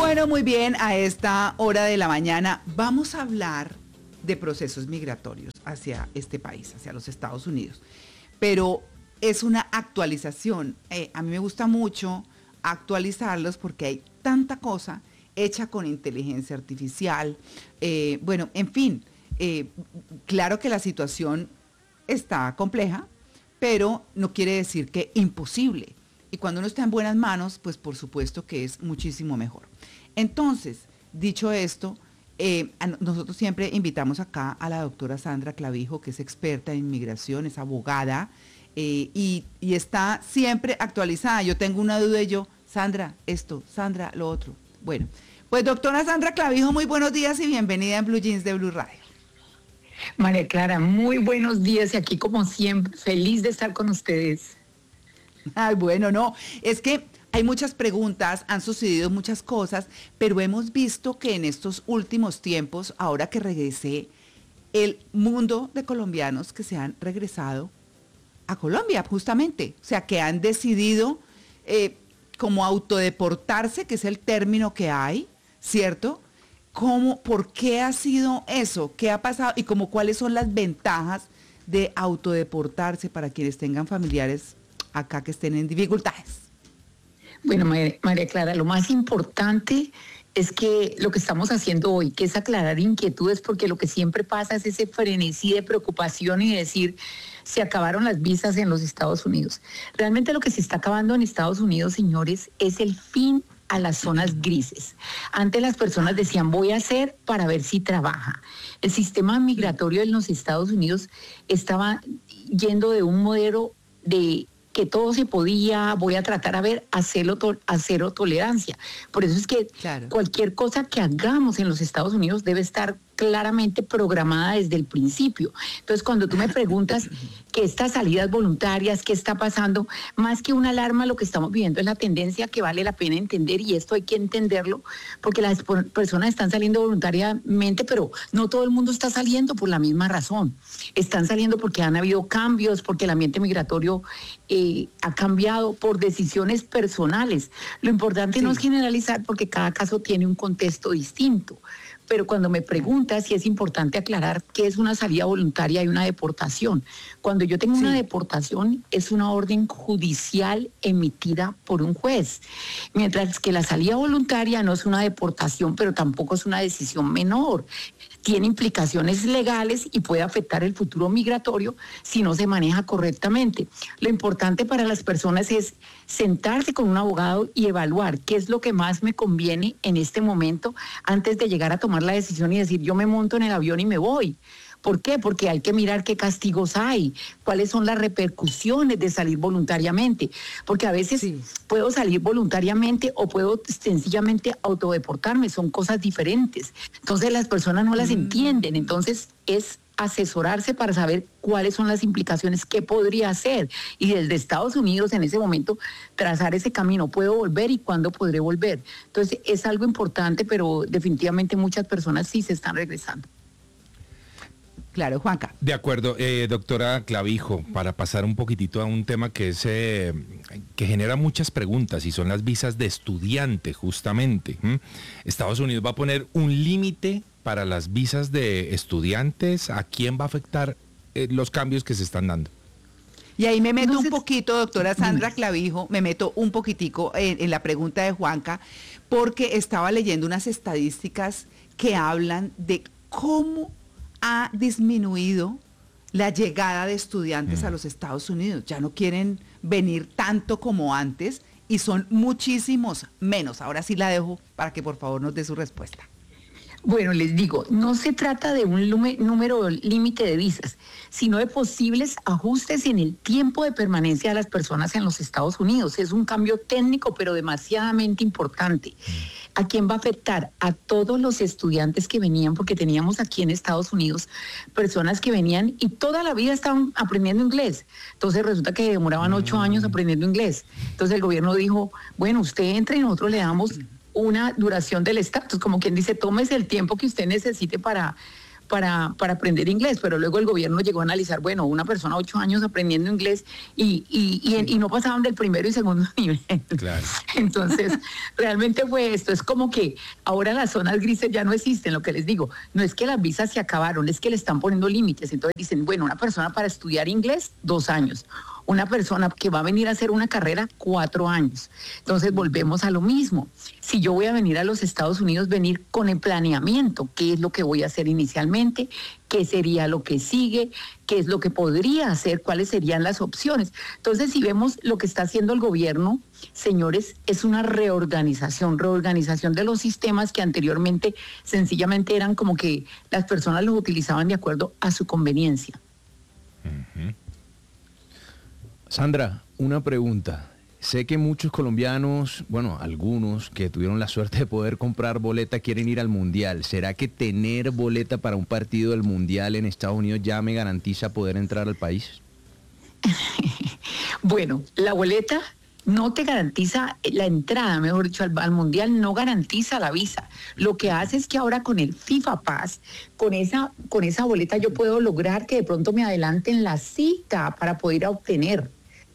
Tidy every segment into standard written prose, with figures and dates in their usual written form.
Bueno, muy bien, a esta hora de la mañana vamos a hablar de procesos migratorios hacia este país, hacia los Estados Unidos. Pero es una actualización. A mí me gusta mucho actualizarlos porque hay tanta cosa hecha con inteligencia artificial. Bueno, en fin, claro que la situación está compleja, pero no quiere decir que imposible. Y cuando uno está en buenas manos, pues por supuesto que es muchísimo mejor. Entonces, dicho esto, nosotros siempre invitamos acá a la doctora Sandra Clavijo, que es experta en inmigración, es abogada, y está siempre actualizada. Yo tengo una duda y yo, Sandra, esto, Sandra, lo otro. Bueno, pues doctora Sandra Clavijo, muy buenos días y bienvenida en Blue Jeans de Blue Radio. María Clara, muy buenos días y aquí como siempre, feliz de estar con ustedes. Ay, bueno, no, es que hay muchas preguntas, han sucedido muchas cosas, pero hemos visto que en estos últimos tiempos, ahora que regresé, el mundo de colombianos que se han regresado a Colombia, justamente, o sea, que han decidido como autodeportarse, que es el término que hay, ¿cierto? ¿Por qué ha sido eso? ¿Qué ha pasado? Y cuáles son las ventajas de autodeportarse para quienes tengan familiares acá que estén en dificultades. Bueno, María Clara, lo más importante es que lo que estamos haciendo hoy, que es aclarar inquietudes, porque lo que siempre pasa es ese frenesí de preocupación y decir, se acabaron las visas en los Estados Unidos. Realmente lo que se está acabando en Estados Unidos, señores, es el fin a las zonas grises. Antes las personas decían, voy a hacer para ver si trabaja. El sistema migratorio en los Estados Unidos estaba yendo de un modelo de que todo se podía, voy a tratar a cero tolerancia. Por eso es que cualquier cosa que hagamos en los Estados Unidos debe estar claramente programada desde el principio. Entonces, cuando tú me preguntas que estas salidas voluntarias, qué está pasando, más que una alarma, lo que estamos viviendo es la tendencia que vale la pena entender, y esto hay que entenderlo, porque las personas están saliendo voluntariamente, pero no todo el mundo está saliendo por la misma razón. Están saliendo porque han habido cambios, porque el ambiente migratorio ha cambiado por decisiones personales. Lo importante no es generalizar, porque cada caso tiene un contexto distinto. Pero cuando me preguntas si es importante aclarar qué es una salida voluntaria y una deportación. Cuando yo tengo una deportación, es una orden judicial emitida por un juez. Mientras que la salida voluntaria no es una deportación, pero tampoco es una decisión menor. Tiene implicaciones legales y puede afectar el futuro migratorio si no se maneja correctamente. Lo importante para las personas es sentarse con un abogado y evaluar qué es lo que más me conviene en este momento antes de llegar a tomar la decisión y decir, yo me monto en el avión y me voy. ¿Por qué? Porque hay que mirar qué castigos hay, cuáles son las repercusiones de salir voluntariamente, porque a veces puedo salir voluntariamente o puedo sencillamente autodeportarme, son cosas diferentes. Entonces las personas no las entienden, entonces es asesorarse para saber cuáles son las implicaciones, qué podría hacer, y desde Estados Unidos en ese momento trazar ese camino, ¿puedo volver y cuándo podré volver? Entonces es algo importante, pero definitivamente muchas personas sí se están regresando. Claro, Juanca. De acuerdo, doctora Clavijo, para pasar un poquitito a un tema que es que genera muchas preguntas, y son las visas de estudiante, justamente. Estados Unidos va a poner un límite para las visas de estudiantes. ¿A quién va a afectar los cambios que se están dando? Y ahí me meto un poquito, doctora Sandra Clavijo, me meto un poquitico en la pregunta de Juanca, porque estaba leyendo unas estadísticas que hablan de cómo ha disminuido la llegada de estudiantes a los Estados Unidos. Ya no quieren venir tanto como antes y son muchísimos menos. Ahora sí la dejo para que por favor nos dé su respuesta. Bueno, les digo, no se trata de un número límite de visas, sino de posibles ajustes en el tiempo de permanencia de las personas en los Estados Unidos. Es un cambio técnico, pero demasiadamente importante. ¿A quién va a afectar? A todos los estudiantes que venían, porque teníamos aquí en Estados Unidos personas que venían y toda la vida estaban aprendiendo inglés. Entonces resulta que demoraban 8 años aprendiendo inglés. Entonces el gobierno dijo, bueno, usted entra y nosotros le damos una duración del estatus, como quien dice, tómese el tiempo que usted necesite para para aprender inglés, pero luego el gobierno llegó a analizar, bueno, una persona 8 años aprendiendo inglés y no pasaban del primero y segundo nivel. Claro. Entonces, realmente fue esto, es como que ahora las zonas grises ya no existen, lo que les digo, no es que las visas se acabaron, es que le están poniendo límites, entonces dicen, bueno, una persona para estudiar inglés, 2 años, una persona que va a venir a hacer una carrera, 4 años. Entonces volvemos a lo mismo. Si yo voy a venir a los Estados Unidos, venir con el planeamiento, qué es lo que voy a hacer inicialmente, qué sería lo que sigue, qué es lo que podría hacer, cuáles serían las opciones. Entonces, si vemos lo que está haciendo el gobierno, señores, es una reorganización de los sistemas que anteriormente sencillamente eran como que las personas los utilizaban de acuerdo a su conveniencia. Uh-huh. Sandra, una pregunta. Sé que muchos colombianos, bueno, algunos que tuvieron la suerte de poder comprar boleta quieren ir al Mundial. ¿Será que tener boleta para un partido del Mundial en Estados Unidos ya me garantiza poder entrar al país? Bueno, la boleta no te garantiza la entrada, mejor dicho, al Mundial, no garantiza la visa. Lo que hace es que ahora con el FIFA Pass, con esa boleta yo puedo lograr que de pronto me adelanten la cita para poder obtener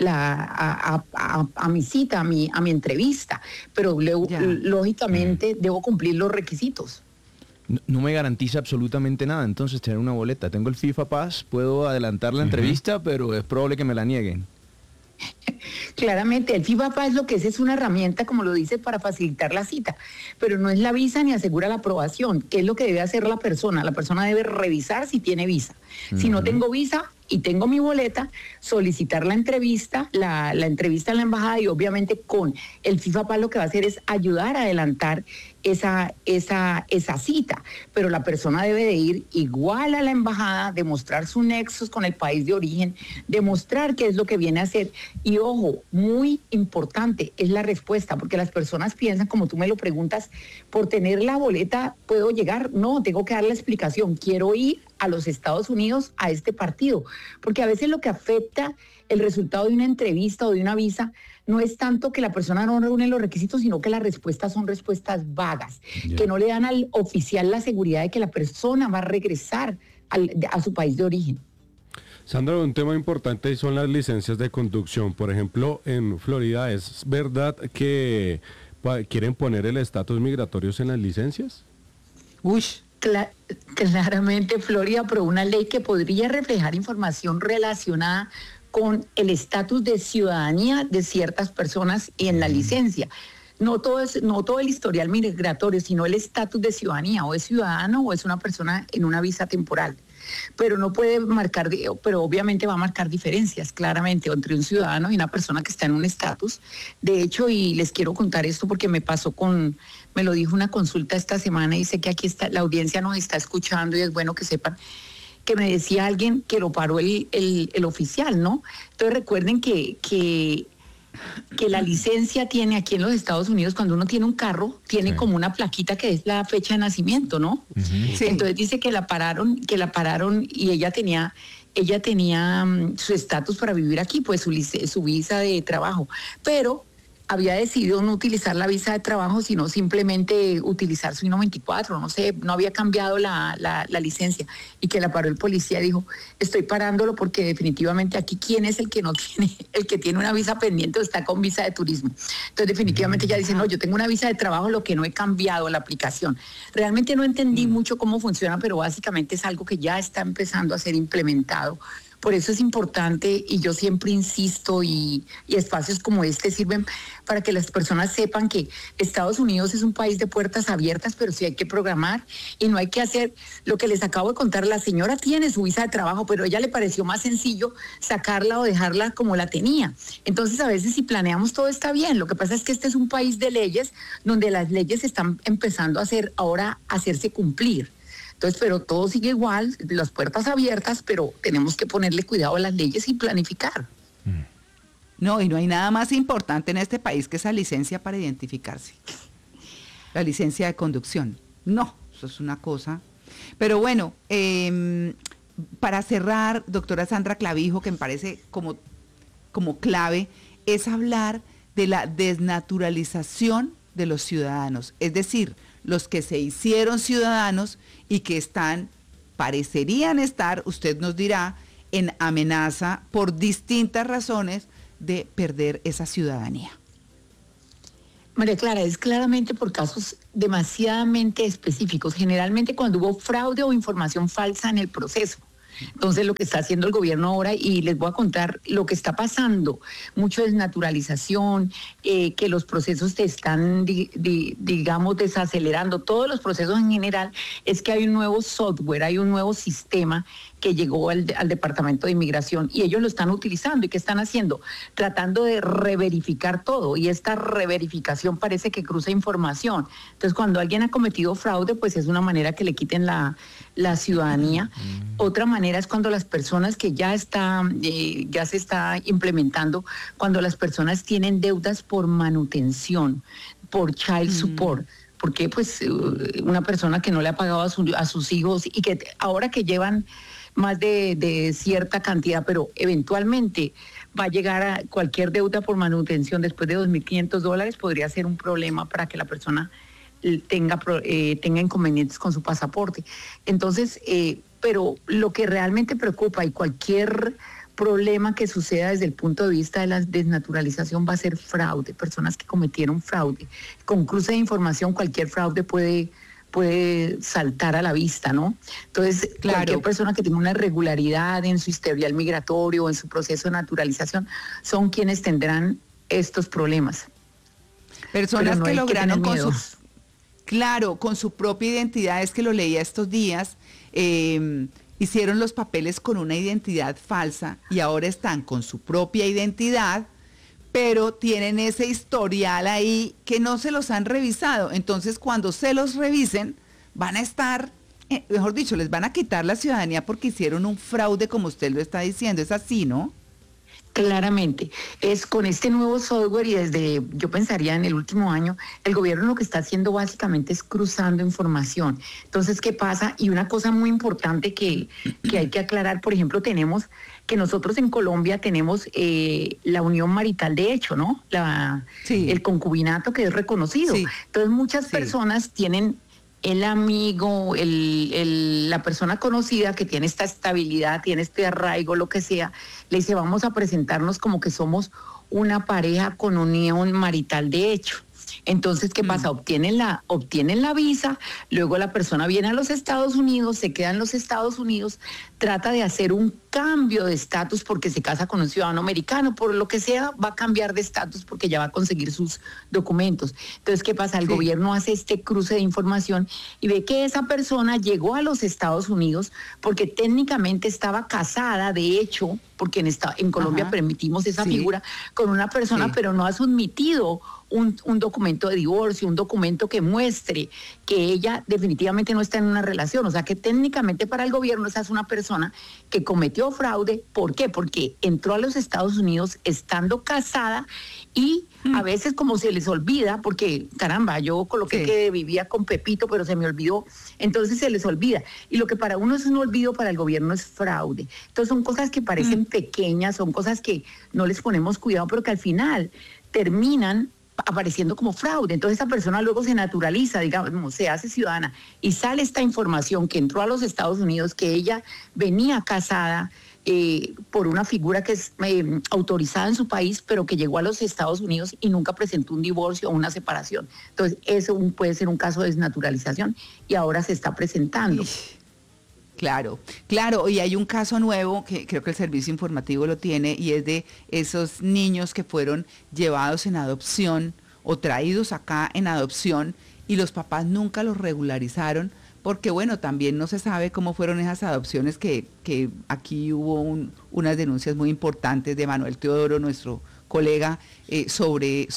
a mi cita, a mi entrevista, pero lógicamente debo cumplir los requisitos. No me garantiza absolutamente nada, entonces tener una boleta. Tengo el FIFA Pass, puedo adelantar la entrevista, pero es probable que me la nieguen. Claramente, el FIFA Pass lo que es una herramienta, como lo dice, para facilitar la cita, pero no es la visa ni asegura la aprobación. ¿Qué es lo que debe hacer la persona? La persona debe revisar si tiene visa. Si no tengo visa y tengo mi boleta, solicitar la entrevista, la entrevista en la embajada, y obviamente con el FIFA Pass lo que va a hacer es ayudar a adelantar esa cita, pero la persona debe de ir igual a la embajada, demostrar su nexos con el país de origen, demostrar qué es lo que viene a hacer. Y ojo, muy importante es la respuesta, porque las personas piensan, como tú me lo preguntas, por tener la boleta puedo llegar. No, tengo que dar la explicación, quiero ir a los Estados Unidos a este partido, porque a veces lo que afecta el resultado de una entrevista o de una visa no es tanto que la persona no reúne los requisitos, sino que las respuestas son respuestas vagas, que no le dan al oficial la seguridad de que la persona va a regresar a su país de origen. Sandra, un tema importante son las licencias de conducción. Por ejemplo, en Florida, ¿es verdad que quieren poner el estatus migratorios en las licencias? Uy. Claramente Florida aprobó una ley que podría reflejar información relacionada con el estatus de ciudadanía de ciertas personas en la licencia. No todo el historial migratorio, sino el estatus de ciudadanía, o es ciudadano o es una persona en una visa temporal. Pero no puede marcar, pero obviamente va a marcar diferencias claramente entre un ciudadano y una persona que está en un estatus. De hecho, y les quiero contar esto porque me lo dijo una consulta esta semana y sé que aquí está, la audiencia nos está escuchando y es bueno que sepan que me decía alguien que lo paró el oficial, ¿no? Entonces recuerden que la licencia tiene aquí en los Estados Unidos, cuando uno tiene un carro, tiene como una plaquita que es la fecha de nacimiento, ¿no? Sí. Entonces dice que la pararon y ella tenía su estatus para vivir aquí, pues su visa de trabajo, pero había decidido no utilizar la visa de trabajo, sino simplemente utilizar su I-94, no sé, no había cambiado la licencia, y que la paró el policía y dijo, estoy parándolo porque definitivamente aquí, ¿quién es el que no tiene, el que tiene una visa pendiente o está con visa de turismo? Entonces definitivamente ella dice, no, yo tengo una visa de trabajo, lo que no he cambiado la aplicación. Realmente no entendí mucho cómo funciona, pero básicamente es algo que ya está empezando a ser implementado. Por eso es importante, y yo siempre insisto, y espacios como este sirven para que las personas sepan que Estados Unidos es un país de puertas abiertas, pero sí hay que programar y no hay que hacer lo que les acabo de contar. La señora tiene su visa de trabajo, pero a ella le pareció más sencillo sacarla o dejarla como la tenía. Entonces, a veces si planeamos todo está bien. Lo que pasa es que este es un país de leyes donde las leyes están empezando a hacerse cumplir. Entonces, pero todo sigue igual, las puertas abiertas, pero tenemos que ponerle cuidado a las leyes y planificar. No, y no hay nada más importante en este país que esa licencia para identificarse. La licencia de conducción. No, eso es una cosa. Pero bueno, para cerrar, doctora Sandra Clavijo, que me parece como clave, es hablar de la desnaturalización de los ciudadanos. Es decir, los que se hicieron ciudadanos y que están parecerían estar, usted nos dirá, en amenaza por distintas razones de perder esa ciudadanía. María Clara, es claramente por casos demasiadamente específicos, generalmente cuando hubo fraude o información falsa en el proceso. Entonces, lo que está haciendo el gobierno ahora, y les voy a contar lo que está pasando, mucho desnaturalización, que los procesos te están, digamos, desacelerando, todos los procesos en general, es que hay un nuevo software, hay un nuevo sistema que llegó al Departamento de Inmigración y ellos lo están utilizando. ¿Y qué están haciendo? Tratando de reverificar todo, y esta reverificación parece que cruza información. Entonces, cuando alguien ha cometido fraude, pues es una manera que le quiten la ciudadanía. Otra manera es cuando las personas que ya se está implementando, cuando las personas tienen deudas por manutención, por child support. Porque pues una persona que no le ha pagado a sus hijos y que ahora que llevan más de cierta cantidad, pero eventualmente va a llegar a cualquier deuda por manutención después de $2,500, podría ser un problema para que la persona tenga inconvenientes con su pasaporte. Entonces, pero lo que realmente preocupa, y cualquier problema que suceda desde el punto de vista de la desnaturalización, va a ser fraude, personas que cometieron fraude. Con cruce de información, cualquier fraude puede saltar a la vista, ¿no? Entonces, claro, cualquier persona que tenga una irregularidad en su historial migratorio o en su proceso de naturalización son quienes tendrán estos problemas. Personas que lograron con su propia identidad, es que lo leía estos días, hicieron los papeles con una identidad falsa y ahora están con su propia identidad, pero tienen ese historial ahí que no se los han revisado. Entonces, cuando se los revisen, van a estar, mejor dicho, les van a quitar la ciudadanía porque hicieron un fraude, como usted lo está diciendo. Es así, ¿no? Claramente, es con este nuevo software, y yo pensaría en el último año, el gobierno lo que está haciendo básicamente es cruzando información. Entonces, ¿qué pasa? Y una cosa muy importante que hay que aclarar, por ejemplo, tenemos que nosotros en Colombia tenemos la unión marital de hecho, ¿no? Sí. El concubinato, que es reconocido. Sí. Entonces, muchas personas tienen el amigo, la persona conocida que tiene esta estabilidad, tiene este arraigo, lo que sea, le dice, vamos a presentarnos como que somos una pareja con unión marital de hecho. Entonces, ¿qué pasa? Obtienen la visa, luego la persona viene a los Estados Unidos, se queda en los Estados Unidos, trata de hacer un cambio de estatus porque se casa con un ciudadano americano, por lo que sea, va a cambiar de estatus porque ya va a conseguir sus documentos. Entonces, ¿qué pasa? El gobierno hace este cruce de información y ve que esa persona llegó a los Estados Unidos porque técnicamente estaba casada, de hecho, porque en Colombia permitimos esa figura con una persona, pero no ha submitido un documento de divorcio, un documento que muestre que ella definitivamente no está en una relación. O sea que técnicamente para el gobierno esa es una persona que cometió fraude. ¿Por qué? Porque entró a los Estados Unidos estando casada y a veces como se les olvida, porque caramba, yo coloqué que vivía con Pepito, pero se me olvidó, entonces se les olvida. Y lo que para uno es un olvido, para el gobierno es fraude. Entonces son cosas que parecen pequeñas, son cosas que no les ponemos cuidado, pero que al final terminan apareciendo como fraude. Entonces esa persona luego se naturaliza, digamos, se hace ciudadana y sale esta información que entró a los Estados Unidos, que ella venía casada por una figura que es autorizada en su país, pero que llegó a los Estados Unidos y nunca presentó un divorcio o una separación. Entonces eso puede ser un caso de desnaturalización y ahora se está presentando. Claro, y hay un caso nuevo que creo que el servicio informativo lo tiene, y es de esos niños que fueron llevados en adopción o traídos acá en adopción y los papás nunca los regularizaron porque, bueno, también no se sabe cómo fueron esas adopciones, que aquí hubo unas denuncias muy importantes de Manuel Teodoro, nuestro colega, sobre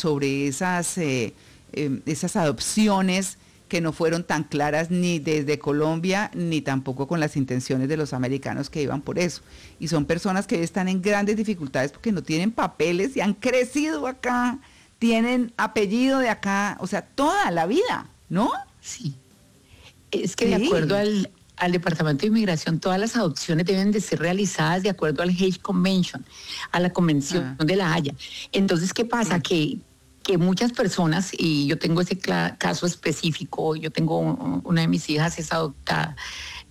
esas adopciones que no fueron tan claras ni desde Colombia, ni tampoco con las intenciones de los americanos que iban por eso. Y son personas que están en grandes dificultades porque no tienen papeles y han crecido acá, tienen apellido de acá, o sea, toda la vida, ¿no? Sí. Es que de acuerdo al Departamento de Inmigración, todas las adopciones deben de ser realizadas de acuerdo al Hague Convention, a la Convención de la Haya. Entonces, ¿qué pasa? Que muchas personas, y yo tengo ese caso específico, yo tengo una de mis hijas es adoptada,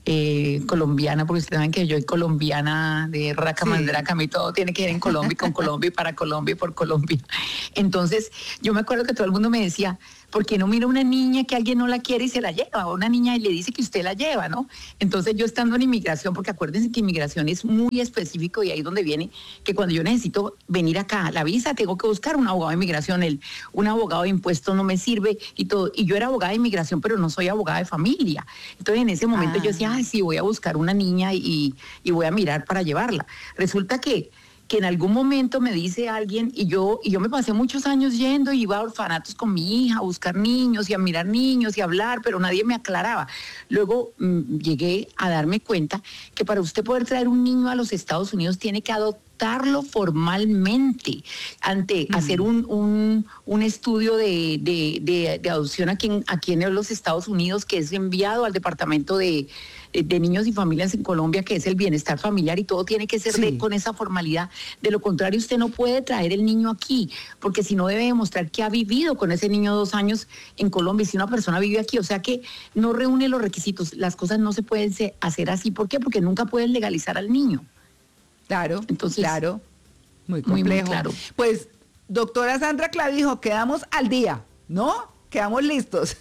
colombiana, porque ustedes saben que yo soy colombiana de Racamandracam y todo tiene que ir en Colombia y con Colombia y para Colombia y por Colombia. Entonces, yo me acuerdo que todo el mundo me decía, ¿por qué no mira una niña que alguien no la quiere y se la lleva? O una niña y le dice que usted la lleva, ¿no? Entonces yo estando en inmigración, porque acuérdense que inmigración es muy específico y ahí es donde viene que cuando yo necesito venir acá, la visa, tengo que buscar un abogado de inmigración, un abogado de impuestos no me sirve y todo. Y yo era abogada de inmigración, pero no soy abogada de familia. Entonces en ese momento yo decía, ay, sí, voy a buscar una niña y voy a mirar para llevarla. Resulta que en algún momento me dice alguien, y yo me pasé muchos años yendo, y iba a orfanatos con mi hija a buscar niños y a mirar niños y a hablar, pero nadie me aclaraba. Luego llegué a darme cuenta que para usted poder traer un niño a los Estados Unidos tiene que adoptarlo formalmente, hacer un estudio de adopción aquí en los Estados Unidos, que es enviado al Departamento de Niños y Familias en Colombia, que es el bienestar familiar, y todo tiene que ser con esa formalidad. De lo contrario, usted no puede traer el niño aquí, porque si no debe demostrar que ha vivido con ese niño 2 años en Colombia, y si una persona vive aquí, o sea que no reúne los requisitos. Las cosas no se pueden hacer así. ¿Por qué? Porque nunca pueden legalizar al niño. Claro, entonces, claro, muy complejo. Muy claro. Pues, doctora Sandra Clavijo, quedamos al día, ¿no? Quedamos listos.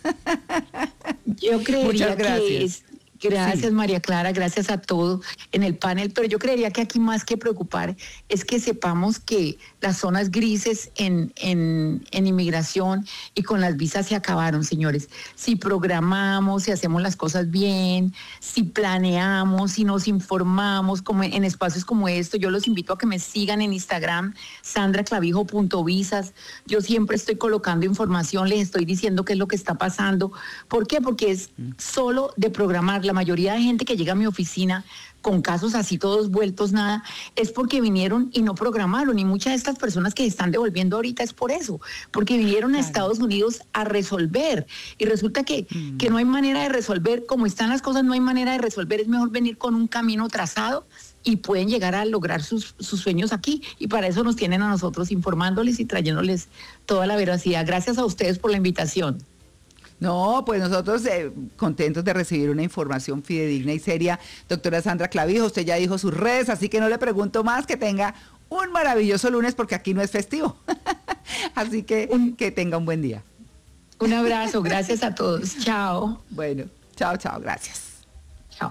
Yo creería que Gracias, Sí. María Clara, gracias a todos en el panel, pero yo creería que aquí más que preocupar es que sepamos que las zonas grises en inmigración y con las visas se acabaron, señores. Si programamos, si hacemos las cosas bien, si planeamos, si nos informamos como en espacios como esto, yo los invito a que me sigan en Instagram, sandraclavijo.visas. Yo siempre estoy colocando información, les estoy diciendo qué es lo que está pasando. ¿Por qué? Porque es solo de programar. La mayoría de gente que llega a mi oficina con casos así todos vueltos nada, es porque vinieron y no programaron, y muchas de estas personas que se están devolviendo ahorita es por eso, porque vinieron a Estados Unidos a resolver, y resulta que no hay manera de resolver, como están las cosas no hay manera de resolver, es mejor venir con un camino trazado y pueden llegar a lograr sus sueños aquí, y para eso nos tienen a nosotros informándoles y trayéndoles toda la veracidad. Gracias a ustedes por la invitación. No, pues nosotros contentos de recibir una información fidedigna y seria. Doctora Sandra Clavijo, usted ya dijo sus redes, así que no le pregunto más, que tenga un maravilloso lunes porque aquí no es festivo. Así que tenga un buen día. Un abrazo, gracias a todos. Chao. Bueno, chao, chao, gracias. Chao.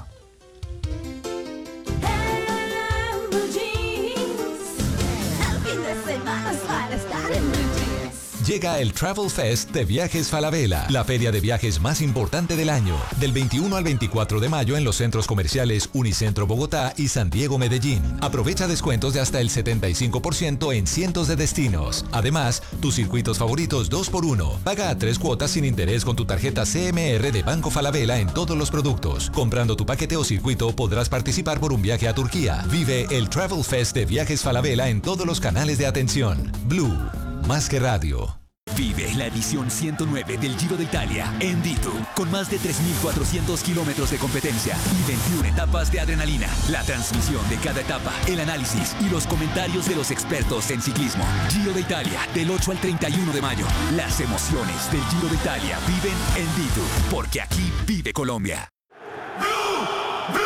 Llega el Travel Fest de Viajes Falabella, la feria de viajes más importante del año, del 21 al 24 de mayo en los centros comerciales Unicentro Bogotá y San Diego Medellín. Aprovecha descuentos de hasta el 75% en cientos de destinos. Además, tus circuitos favoritos 2x1. Paga a 3 cuotas sin interés con tu tarjeta CMR de Banco Falabella en todos los productos. Comprando tu paquete o circuito podrás participar por un viaje a Turquía. Vive el Travel Fest de Viajes Falabella en todos los canales de atención. Blue, más que radio. Vive la edición 109 del Giro de Italia en Ditu, con más de 3.400 kilómetros de competencia y 21 etapas de adrenalina. La transmisión de cada etapa, el análisis y los comentarios de los expertos en ciclismo. Giro de Italia, del 8 al 31 de mayo. Las emociones del Giro de Italia viven en Ditu, porque aquí vive Colombia.